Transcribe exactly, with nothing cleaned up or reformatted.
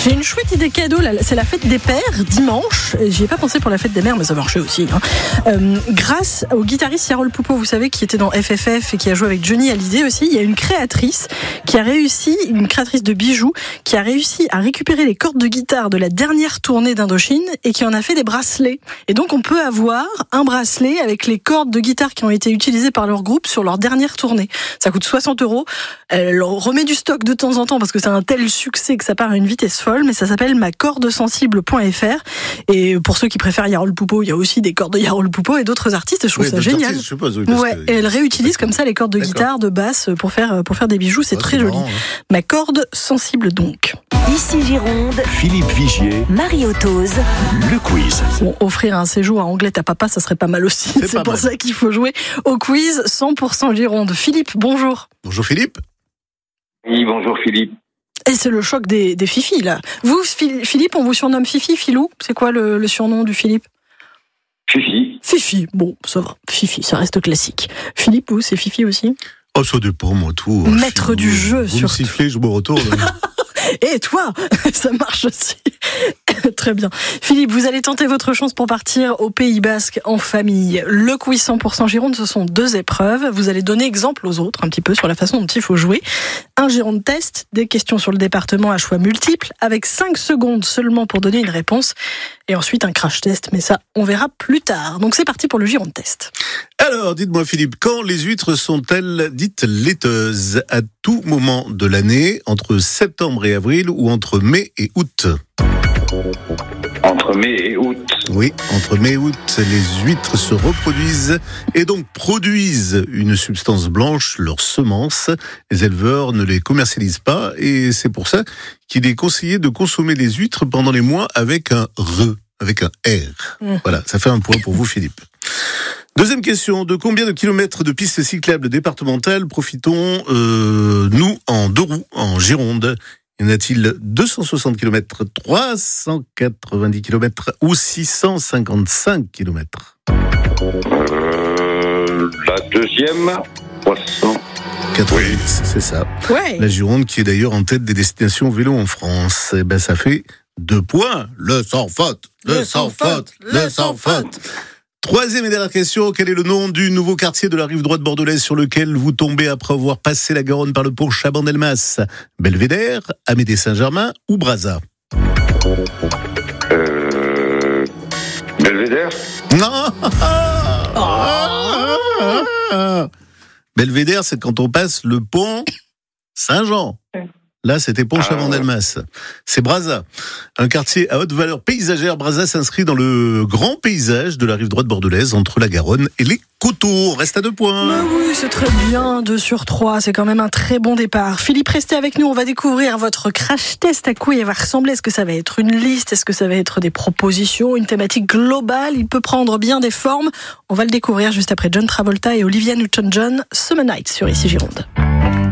J'ai une chouette idée cadeau, là. C'est la fête des pères, dimanche. J'y ai pas pensé pour la fête des mères, mais ça marchait aussi. Hein. Euh, grâce au guitariste Yarol Poupeau, vous savez, qui était dans F F F et qui a joué avec Johnny Hallyday aussi, il y a une créatrice qui a réussi, une créatrice de bijoux, qui a réussi à récupérer les cordes de guitare de la dernière tournée d'Indochine et qui en a fait des bracelets. Et donc, on peut avoir un bracelet avec les cordes de guitare qui ont été utilisées par leur groupe sur leur dernière tournée. Ça coûte soixante euros. Elle remet du stock de temps en temps parce que c'est un tel succès que ça part à une vitesse folle, mais ça s'appelle ma corde sensible point f r. Et pour ceux qui préfèrent Yarol Poupeau, il y a aussi des cordes de Yarol Poupeau et d'autres artistes. Je trouve oui, ça génial. Artistes, je suppose, oui, ouais, que... et elle réutilise comme ça les cordes de D'accord. guitare, de basse pour faire pour faire des bijoux. C'est ouais, très c'est joli. marrant, hein. Ma corde sensible donc. Ici Gironde, Philippe Vigier, Marie Autoz. le quiz. Bon, offrir un séjour à Anglette à papa, ça serait pas mal aussi. C'est C'est pas pour mal. ça qu'il faut jouer au quiz cent pour cent Gironde. Philippe, bonjour. Bonjour Philippe. Oui, bonjour Philippe. Et c'est le choc des, des fifis, là. Vous, Philippe, on vous surnomme Fifi, Filou? C'est quoi le, le surnom du Philippe? Fifi. Fifi, bon, ça va. Fifi, ça reste classique. Philippe, vous, c'est Fifi aussi? Oh, ça dépend, moi, tout. Maître Philippe, du vous, jeu, Vous me surtout. sifflez, je me retourne. Et toi, ça marche aussi. Très bien. Philippe, vous allez tenter votre chance pour partir au Pays Basque en famille. Le quiz cent pour cent Gironde, ce sont deux épreuves. Vous allez donner exemple aux autres un petit peu sur la façon dont il faut jouer. Un Gironde test, des questions sur le département à choix multiples, avec cinq secondes seulement pour donner une réponse. Et ensuite un crash test, mais ça, on verra plus tard. Donc c'est parti pour le Gironde test. Alors, dites-moi Philippe, quand les huîtres sont-elles dites laiteuses? À tout moment de l'année, entre septembre et avril ou entre mai et août? Entre mai et août. Oui, entre mai et août, les huîtres se reproduisent et donc produisent une substance blanche, leurs semences. Les éleveurs ne les commercialisent pas et c'est pour ça qu'il est conseillé de consommer les huîtres pendant les mois avec un R, avec un R. Mmh. Voilà, ça fait un point pour vous Philippe. Deuxième question, de combien de kilomètres de pistes cyclables départementales profitons euh, nous en deux roues en Gironde? Y en a-t-il deux cent soixante kilomètres, trois cent quatre-vingt-dix kilomètres ou six cent cinquante-cinq kilomètres? Euh, la deuxième, trois cent. quatre-vingt-dix, c'est ça. Ouais. La Gironde qui est d'ailleurs en tête des destinations vélo en France. Eh ben ça fait deux points. Le sans faute, le, Le sans sans faute, faute, le le sans sans faute. Troisième et dernière question, quel est le nom du nouveau quartier de la rive droite bordelaise sur lequel vous tombez après avoir passé la Garonne par le pont Chaban-Delmas? Belvédère, Amédée-Saint-Germain ou Brazza? Euh, Belvédère. Non. Belvédère, c'est quand on passe le pont Saint-Jean. Là, c'était pont Ah, Chaban-Delmas. C'est Brazza. Un quartier à haute valeur paysagère. Brazza s'inscrit dans le grand paysage de la rive droite bordelaise entre la Garonne et les coteaux. On reste à deux points. Mais oui, c'est très bien, deux sur trois, c'est quand même un très bon départ. Philippe, restez avec nous, on va découvrir votre crash test. À quoi il va ressembler? Est-ce que ça va être une liste? Est-ce que ça va être des propositions? Une thématique globale? Il peut prendre bien des formes. On va le découvrir juste après John Travolta et Olivia Newton-John, Summer Night sur Ici Gironde.